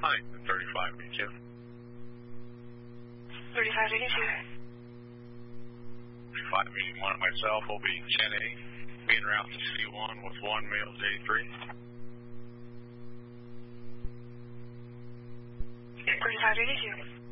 Hi, 3582. 3582. 35 meeting 1 myself will be 10A, being route to C1 with 1 male J3. 3582.